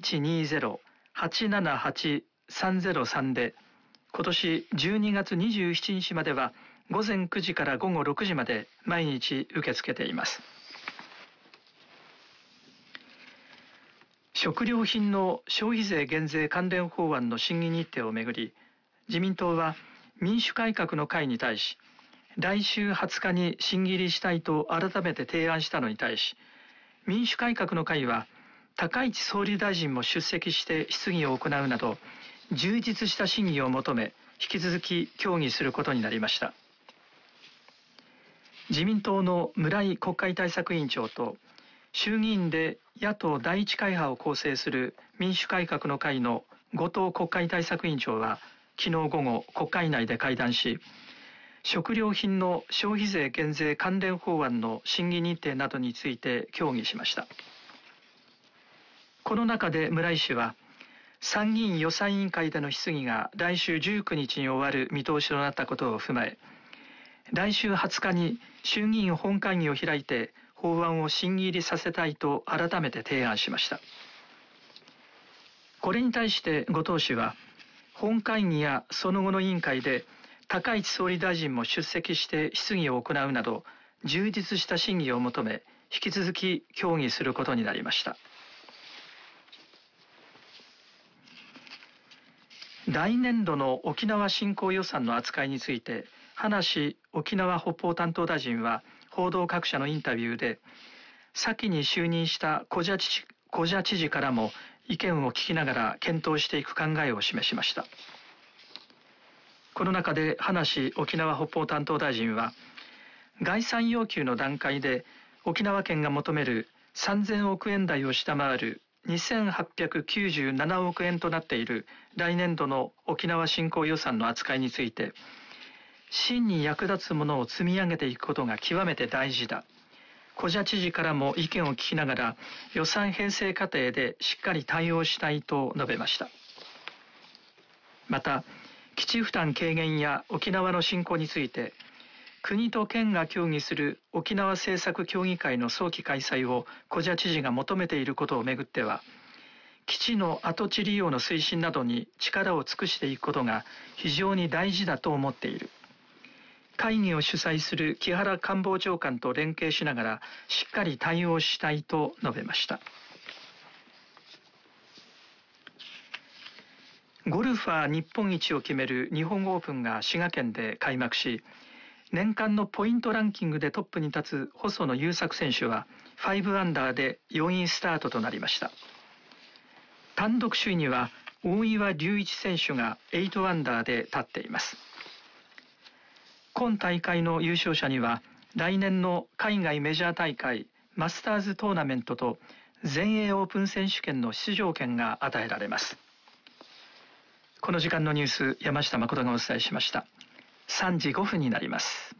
0120-878-303で、今年12月27日までは午前9時から午後6時まで毎日受け付けています。食料品の消費税減税関連法案の審議日程をめぐり、自民党は民主改革の会に対し、来週20日に審議入りしたいと改めて提案したのに対し、民主改革の会は高市総理大臣も出席して質疑を行うなど、充実した審議を求め、引き続き協議することになりました。自民党の村井国会対策委員長と、衆議院で野党第一会派を構成する民主改革の会の後藤国会対策委員長は、昨日午後国会内で会談し、食料品の消費税減税関連法案の審議日程などについて協議しました。この中で村井氏は、参議院予算委員会での質疑が来週19日に終わる見通しとなったことを踏まえ、来週20日に衆議院本会議を開いて法案を審議入りさせたいと改めて提案しました。これに対して後藤氏は、本会議やその後の委員会で高市総理大臣も出席して質疑を行うなど、充実した審議を求め、引き続き協議することになりました。来年度の沖縄振興予算の扱いについて、葉梨沖縄北方担当大臣は報道各社のインタビューで、先に就任した古謝知事からも意見を聞きながら検討していく考えを示しました。この中で葉梨沖縄北方担当大臣は、概算要求の段階で沖縄県が求める3000億円台を下回る2897億円となっている来年度の沖縄振興予算の扱いについて、真に役立つものを積み上げていくことが極めて大事だ。古謝知事からも意見を聞きながら予算編成過程でしっかり対応したいと述べました。また、基地負担軽減や沖縄の振興について、国と県が協議する沖縄政策協議会の早期開催を古謝知事が求めていることをめぐっては、基地の跡地利用の推進などに力を尽くしていくことが非常に大事だと思っている。会議を主催する木原官房長官と連携しながらしっかり対応したいと述べました。ゴルファー日本一を決める日本オープンが滋賀県で開幕し、年間のポイントランキングでトップに立つ細野勇策選手は5アンダーで4位スタートとなりました。単独首位には大岩龍一選手が8アンダーで立っています。今大会の優勝者には来年の海外メジャー大会マスターズトーナメントと全英オープン選手権の出場権が与えられます。この時間のニュース、山下誠がお伝えしました。3時5分になります。